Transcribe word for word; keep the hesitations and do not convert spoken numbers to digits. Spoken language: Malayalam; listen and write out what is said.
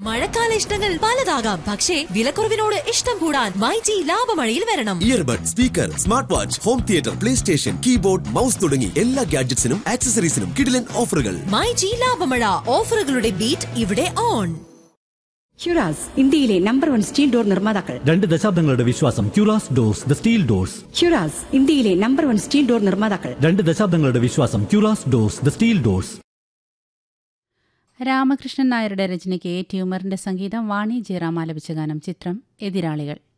മഴക്കാല ഇഷ്ടങ്ങൾ പലതാകാം, പക്ഷേ വിലക്കുറവിനോട് ഇഷ്ടം കൂടാൻ മൈജി ലാഭമഴയിൽ വരണം. Earbud, speaker, smart watch, home theatre, play station, keyboard, mouse തുടങ്ങി എല്ലാ ഗാഡ്ജറ്റ്സിനും ആക്സസറീസിനും കിടിലൻ ഓഫറുകൾ. മൈജി ലാഭമഴ, ഓഫറുകളുടെ ബീറ്റ് ഇവിടെ ഓൺ. ക്യൂറാസ്, ഇന്ത്യയിലെ നമ്പർ വൺ സ്റ്റീൽ ഡോർ നിർമ്മാതാക്കൾ. രണ്ട് ദശാബ്ദങ്ങളുടെ വിശ്വാസം. ക്യൂറാസ് ഡോർസ്, ദ സ്റ്റീൽ ഡോർസ്. ക്യൂറാസ്, ഇന്ത്യയിലെ നമ്പർ വൺ സ്റ്റീൽ ഡോർ നിർമ്മാതാക്കൾ. രണ്ട് ദശാബ്ദങ്ങളുടെ വിശ്വാസം. ക്യൂറാസ് doors, the steel doors. Ramakrishnan നായരുടെ രചനയ്ക്ക് എ ടി ഉമറിന്റെ സംഗീതം, വാണി ജയറാം ആലപിച്ച ഗാനം. ചിത്രം എതിരാളികൾ.